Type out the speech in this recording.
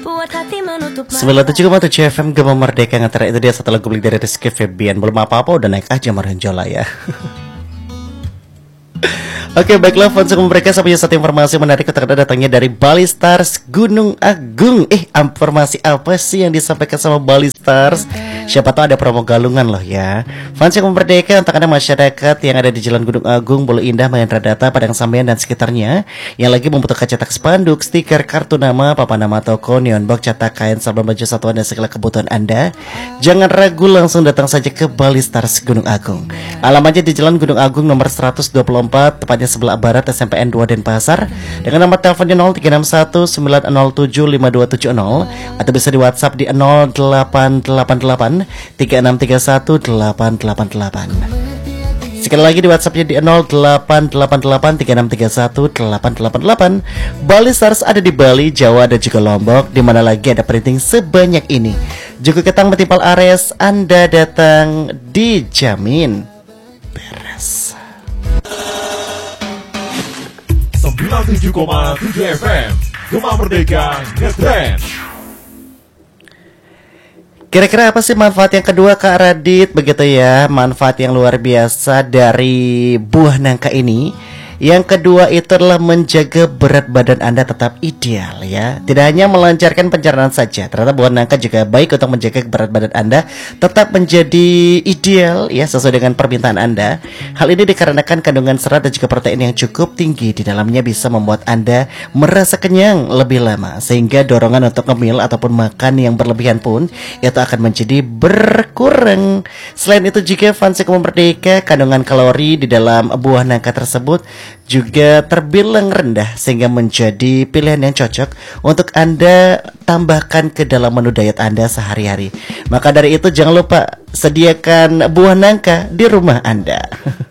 97,7 FM Gema Merdeka yang antara itu dia satu lagu beli dari Rizky Febian. Belum apa-apa udah naik aja Marhenjola ya. Oke, baiklah fans mereka sampai satu informasi menarik terkait datangnya dari Bali Stars Gunung Agung. Informasi apa sih yang disampaikan sama Bali Stars? Siapa tahu ada promo galungan loh ya. Fans yang merdeka untuk anda masyarakat yang ada di Jalan Gunung Agung, Bulu Indah, Mahendra Data, Padang Sambian dan sekitarnya yang lagi membutuhkan cetak spanduk, stiker, kartu nama, papan nama toko, neon box, cetak kain, sabun baju satuan dan segala kebutuhan anda. Jangan ragu, langsung datang saja ke Bali Stars Gunung Agung. Alamatnya di Jalan Gunung Agung nomor 124, tepatnya sebelah barat SMPN 2 Denpasar, dengan nomor teleponnya 0361 907 5270 atau bisa di WhatsApp di 0888 3631 888. Sekali lagi di WhatsAppnya di 0888 3631 888. Bali Stars ada di Bali, Jawa dan juga Lombok, di mana lagi ada printing sebanyak ini. Juga ketang metimpal Ares, Anda datang dijamin beres. 97,7 FM Gema Merdeka Ngetrend. Kira-kira apa sih manfaat yang kedua Kak Radit? Begitu ya, manfaat yang luar biasa dari buah nangka ini. Yang kedua itu adalah menjaga berat badan Anda tetap ideal ya. Tidak hanya melancarkan pencernaan saja, ternyata buah nangka juga baik untuk menjaga berat badan Anda tetap menjadi ideal ya, sesuai dengan permintaan Anda. Hal ini dikarenakan kandungan serat dan juga protein yang cukup tinggi di dalamnya bisa membuat Anda merasa kenyang lebih lama, sehingga dorongan untuk ngemil ataupun makan yang berlebihan pun itu akan menjadi berkurang. Selain itu juga fans yang merdeka, kandungan kalori di dalam buah nangka tersebut juga terbilang rendah, sehingga menjadi pilihan yang cocok untuk Anda tambahkan ke dalam menu diet Anda sehari-hari. Maka dari itu jangan lupa sediakan buah nangka di rumah Anda.